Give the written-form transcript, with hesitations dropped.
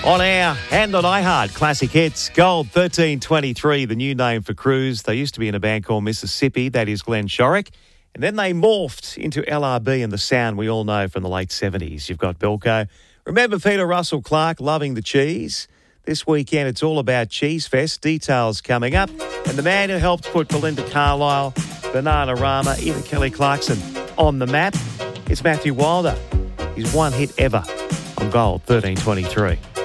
On air and on iHeart, Classic Hits, Gold 1323, the new name for Cruise. They used to be in a band called Mississippi, that is Glenn Shorrock. And then they morphed into LRB and the sound we all know from the late 70s. You've got Bilko. Remember Peter Russell Clark loving the cheese? This weekend it's all about Cheese Fest. Details coming up. And the man who helped put Belinda Carlisle, Bananarama, even Kelly Clarkson on the map, it's Matthew Wilder. His one hit ever on Gold 1323.